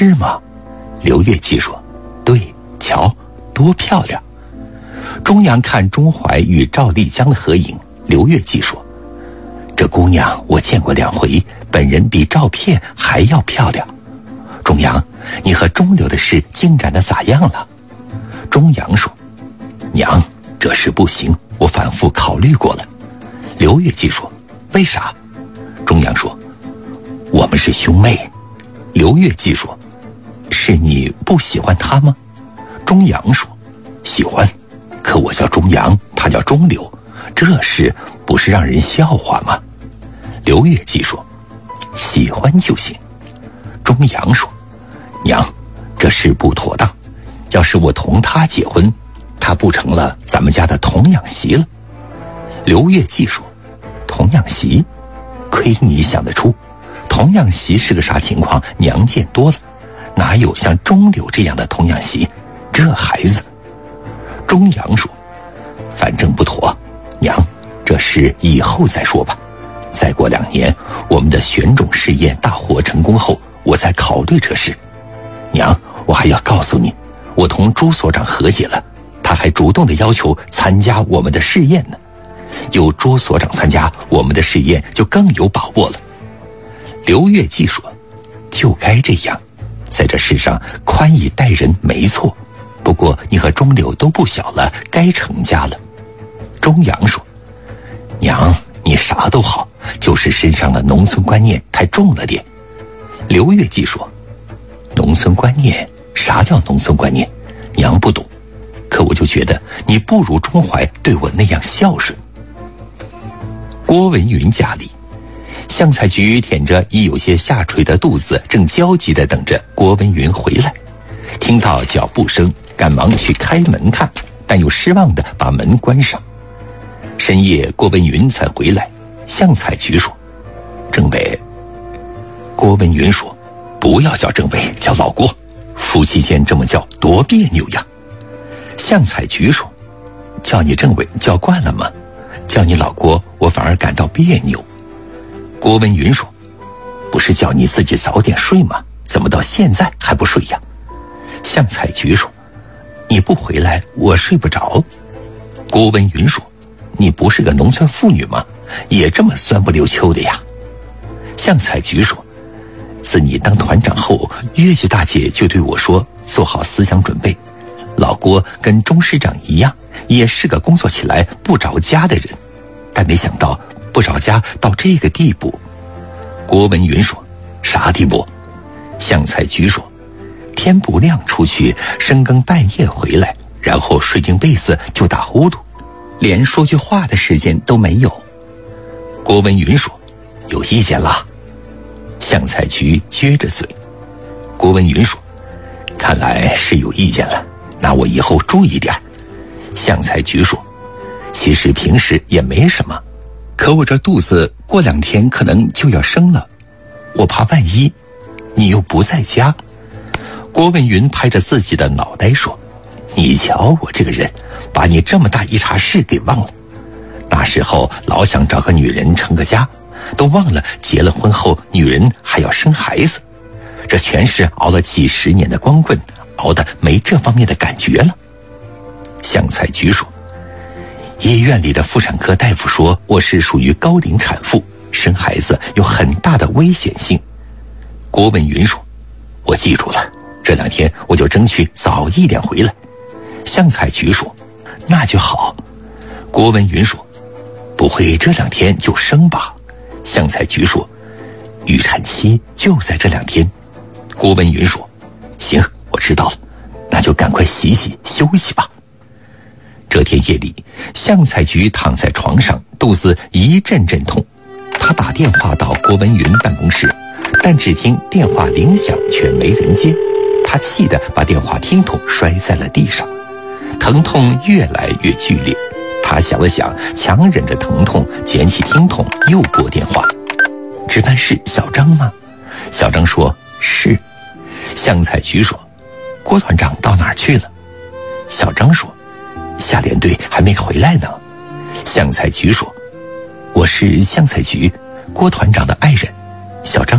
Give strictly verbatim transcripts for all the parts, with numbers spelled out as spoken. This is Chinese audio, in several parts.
是吗？刘月季说，对，瞧，多漂亮。钟阳看钟怀与赵丽江的合影，刘月季说，这姑娘我见过两回，本人比照片还要漂亮。钟阳，你和钟柳的事进展得咋样了？钟阳说，娘，这事不行，我反复考虑过了。刘月季说，为啥？钟阳说，我们是兄妹。刘月季说，是你不喜欢他吗？钟阳说，喜欢，可我叫钟阳，他叫钟柳，这事不是让人笑话吗？刘月季说，喜欢就行。钟阳说，娘，这事不妥当，要是我同他结婚，他不成了咱们家的童养媳了。刘月季说，童养媳，亏你想得出，童养媳是个啥情况，娘见多了，哪有像钟柳这样的童养媳，这孩子。钟阳说，反正不妥，娘，这事以后再说吧，再过两年我们的选种试验大获成功后，我再考虑这事。娘，我还要告诉你，我同朱所长和解了，他还主动的要求参加我们的试验呢。有朱所长参加，我们的试验就更有把握了。刘月季说，就该这样，在这世上宽以待人没错，不过你和钟柳都不小了，该成家了。钟阳说，娘，你啥都好，就是身上的农村观念太重了点。刘月季说，农村观念？啥叫农村观念？娘不懂，可我就觉得你不如钟怀对我那样孝顺。郭文云家里，香菜菊舔着已有些下垂的肚子，正焦急地等着郭文云回来。听到脚步声，赶忙去开门看，但又失望地把门关上。深夜郭文云才回来，香菜菊说，政委。郭文云说，不要叫政委，叫老郭，夫妻间这么叫多别扭呀。香菜菊说，叫你政委叫惯了吗？叫你老郭我反而感到别扭。郭文云说，不是叫你自己早点睡吗？怎么到现在还不睡呀？香菜菊说，你不回来我睡不着。郭文云说，你不是个农村妇女吗？也这么酸不溜秋的呀。香菜菊说，自你当团长后，月季大姐就对我说，做好思想准备，老郭跟钟师长一样，也是个工作起来不着家的人，但没想到不着家到这个地步。郭文云说，啥地步？香菜菊说，天不亮出去，深更半夜回来，然后睡进被子就打呼噜，连说句话的时间都没有。郭文云说，有意见了。香菜菊撅着嘴。郭文云说，看来是有意见了，那我以后注意点。香菜菊说，其实平时也没什么，可我这肚子过两天可能就要生了，我怕万一你又不在家。郭文云拍着自己的脑袋说，你瞧我这个人，把你这么大一茬事给忘了。那时候老想找个女人成个家，都忘了结了婚后女人还要生孩子，这全是熬了几十年的光棍，熬得没这方面的感觉了。香菜菊说，医院里的妇产科大夫说我是属于高龄产妇，生孩子有很大的危险性。郭文云说，我记住了，这两天我就争取早一点回来。香菜菊说，那就好。郭文云说，不会这两天就生吧？香菜菊说，预产期就在这两天。郭文云说，行，我知道了，那就赶快洗洗休息吧。这天夜里，香菜菊躺在床上，肚子一阵阵痛。她打电话到郭文云办公室，但只听电话铃响却没人接，她气得把电话听筒摔在了地上，疼痛越来越剧烈。她想了想，强忍着疼痛，捡起听筒又拨电话。值班室小张吗？小张说，是。香菜菊说，郭团长到哪儿去了？小张说，下连队还没回来呢。香菜菊说，我是香菜菊，郭团长的爱人。小张，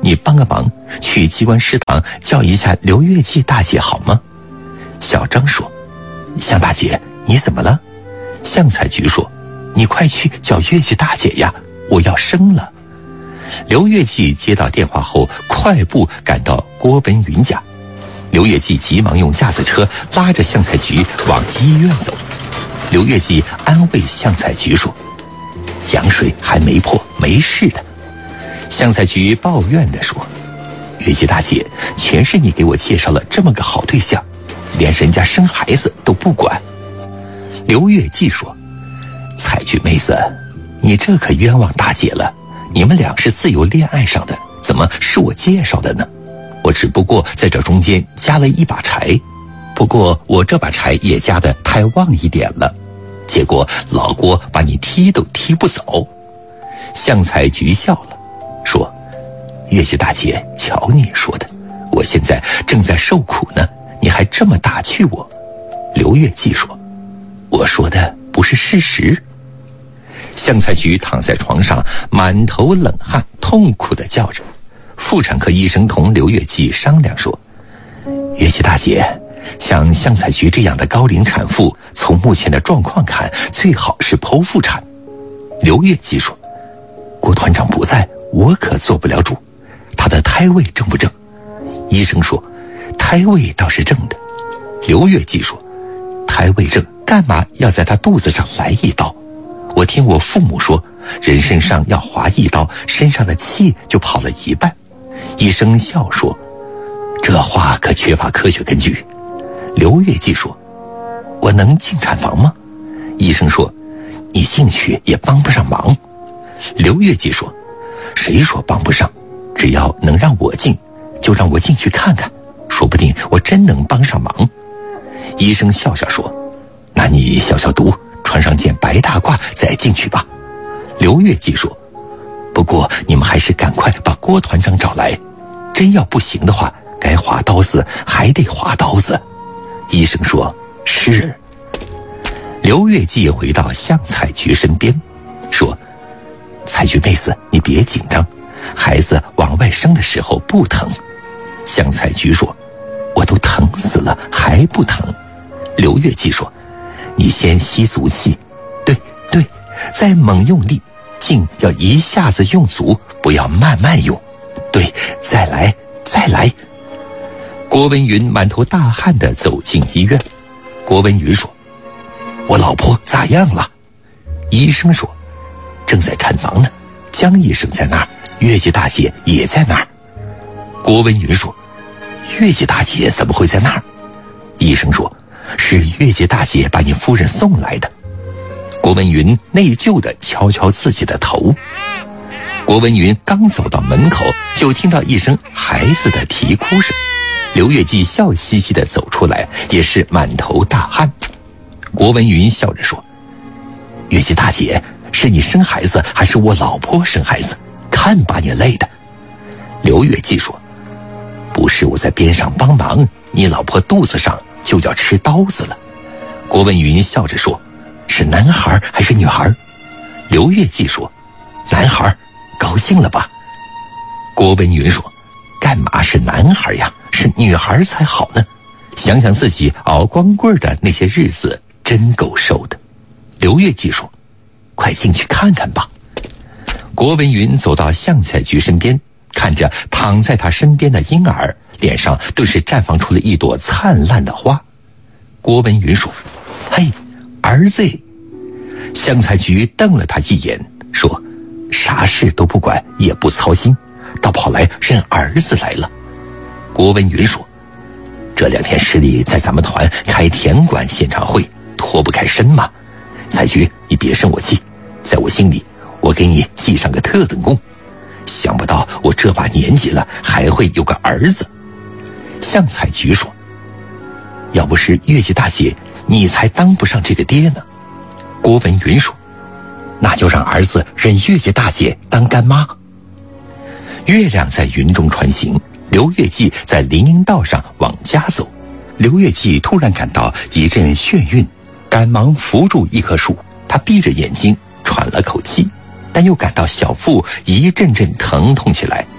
你帮个忙，去机关食堂叫一下刘月季大姐好吗？小张说：向大姐，你怎么了？向彩菊说：你快去叫月季大姐呀，我要生了。刘月季接到电话后，快步赶到郭文云家。刘月季急忙用架子车拉着向彩菊往医院走。刘月季安慰向彩菊说：羊水还没破，没事的。向彩菊抱怨地说：月季大姐，全是你给我介绍了这么个好对象，连人家生孩子都不管。刘月季说：彩菊妹子，你这可冤枉大姐了，你们俩是自由恋爱上的，怎么是我介绍的呢？我只不过在这中间加了一把柴，不过我这把柴也加得太旺一点了，结果老郭把你踢都踢不走。向彩菊笑了，说：月季大姐，瞧你说的，我现在正在受苦呢，你还这么打趣我。刘月季说：我说的不是事实。向彩菊躺在床上，满头冷汗，痛苦地叫着。妇产科医生同刘月季商量说：月季大姐，像向彩菊这样的高龄产妇，从目前的状况看，最好是剖腹产。刘月季说：郭团长不在，我可做不了主，他的胎位正不正？医生说：胎位倒是正的。刘月季说：胎位正，干嘛要在他肚子上来一刀？我听我父母说，人身上要划一刀，身上的气就跑了一半。医生笑说：这话可缺乏科学根据。刘月季说：我能进产房吗？医生说：你进去也帮不上忙。刘月季说：谁说帮不上？只要能让我进，就让我进去看看，说不定我真能帮上忙。医生笑笑说：那你消消毒，穿上件白大褂再进去吧。刘月季说：不过你们还是赶快把郭团长找来，真要不行的话，该划刀子还得划刀子。医生说：是。刘月季回到向彩菊身边，说：彩菊妹子，你别紧张，孩子往外生的时候不疼。向彩菊说：我都疼死了还不疼。刘月季说：你先吸足气，对对，再猛用力，劲要一下子用足，不要慢慢用，对，再来再来。郭文云满头大汗地走进医院。郭文云说：我老婆咋样了？医生说：正在产房呢，江医生在那儿，月季大姐也在那儿。郭文云说：月季大姐怎么会在那儿？医生说：是月季大姐把你夫人送来的。郭文云内疚地敲敲自己的头。郭文云刚走到门口，就听到一声孩子的啼哭声。刘月季笑嘻嘻地走出来，也是满头大汗。郭文云笑着说：月季大姐，是你生孩子还是我老婆生孩子？看把你累的。刘月季说：不是我在边上帮忙，你老婆肚子上就要吃刀子了。郭文云笑着说：是男孩还是女孩？刘月季说：男孩，高兴了吧？郭文云说：干嘛是男孩呀？是女孩才好呢。想想自己熬光棍的那些日子，真够受的。刘月季说：快进去看看吧。郭文云走到向彩菊身边，看着躺在他身边的婴儿，脸上顿时绽放出了一朵灿烂的花。郭文云说：嘿，儿子。向彩菊瞪了他一眼，说：啥事都不管，也不操心，倒跑来认儿子来了。郭文云说：这两天市里在咱们团开田馆现场会，脱不开身嘛。彩菊，你别生我气，在我心里，我给你记上个特等功。想不到我这把年纪了，还会有个儿子。向彩菊说：要不是月季大姐，你才当不上这个爹呢。郭文云说：那就让儿子认月季大姐当干妈。月亮在云中穿行，刘月季在林荫道上往家走。刘月季突然感到一阵眩晕，赶忙扶住一棵树，他闭着眼睛喘了口气，但又感到小腹一阵阵疼痛起来。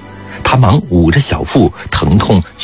他忙捂着小腹，疼痛